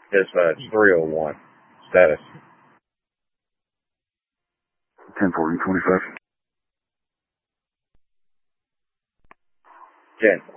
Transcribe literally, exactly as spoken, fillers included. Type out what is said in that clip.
Dispatch three oh one. Status. ten forty twenty-five. ten.